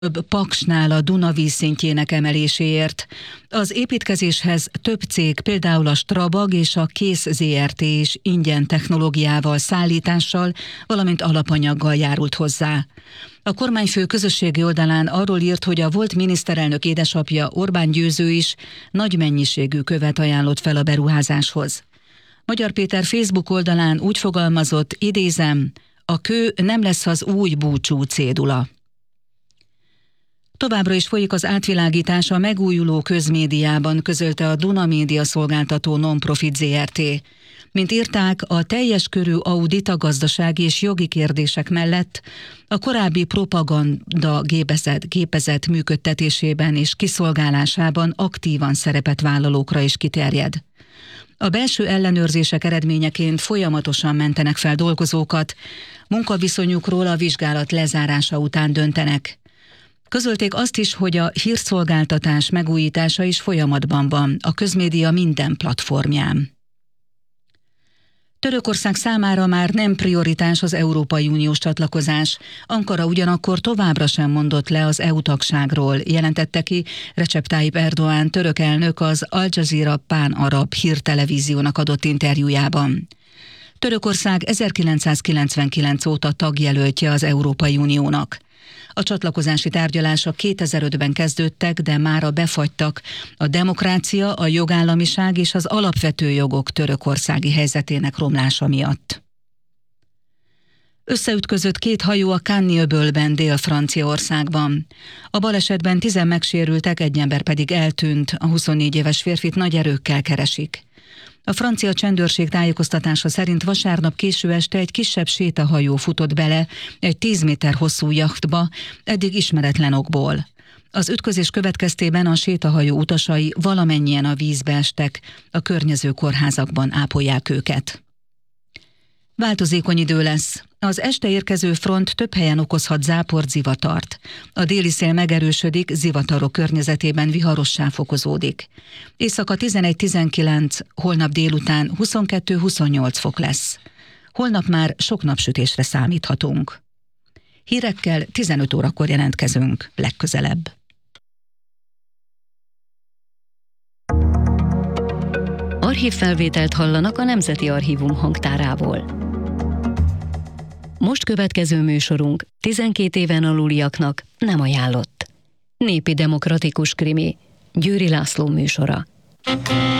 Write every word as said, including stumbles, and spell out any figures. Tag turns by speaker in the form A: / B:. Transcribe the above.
A: több Paksnál a Duna vízszintjének emeléséért. Az építkezéshez több cég, például a Strabag és a Kész zé er té is ingyen technológiával, szállítással, valamint alapanyaggal járult hozzá. A kormányfő közösségi oldalán arról írt, hogy a volt miniszterelnök édesapja, Orbán Győző is nagy mennyiségű követ ajánlott fel a beruházáshoz. Magyar Péter Facebook oldalán úgy fogalmazott, idézem, a kő nem lesz az új búcsú cédula. Továbbra is folyik az átvilágítás a megújuló közmédiában, közölte a Duna Média Szolgáltató Non-Profit zé er té. Mint írták, a teljes körű audit a gazdasági és jogi kérdések mellett a korábbi propaganda gépezet, gépezet működtetésében és kiszolgálásában aktívan szerepet vállalókra is kiterjed. A belső ellenőrzések eredményeként folyamatosan mentenek fel dolgozókat, munkaviszonyukról a vizsgálat lezárása után döntenek. Közölték azt is, hogy a hírszolgáltatás megújítása is folyamatban van a közmédia minden platformján. Törökország számára már nem prioritás az Európai Uniós csatlakozás. Ankara ugyanakkor továbbra sem mondott le az é u tagságról, jelentette ki Recep Tayyip Erdoğan török elnök az Al Jazeera pán-arab hírtelevíziónak adott interjújában. Törökország ezerkilencszázkilencvenkilenc óta tagjelöltje az Európai Uniónak. A csatlakozási tárgyalások kétezer-ötben kezdődtek, de mára befagytak a demokrácia, a jogállamiság és az alapvető jogok törökországi helyzetének romlása miatt. Összeütközött két hajó a Cannes-öbölben, Dél-Franciaországban. A balesetben tizen megsérültek, egy ember pedig eltűnt, a huszonnégy éves férfit nagy erőkkel keresik. A francia csendőrség tájékoztatása szerint vasárnap késő este egy kisebb sétahajó futott bele egy tíz méter hosszú jachtba, eddig ismeretlen okból. Az ütközés következtében a sétahajó utasai valamennyien a vízbe estek, a környező kórházakban ápolják őket. Változékony idő lesz. Az este érkező front több helyen okozhat záport, zivatart. A déli szél megerősödik, zivatarok környezetében viharossá fokozódik. Éjszaka tizenegy-tizenkilenc, holnap délután huszonkettő-huszonnyolc fok lesz. Holnap már sok napsütésre számíthatunk. Hírekkel tizenöt órakor jelentkezünk legközelebb.
B: Archívfelvételt hallanak a Nemzeti Archívum hangtárából. Most következő műsorunk tizenkét éven aluliaknak nem ajánlott. Népi demokratikus krimi, Győri László műsora.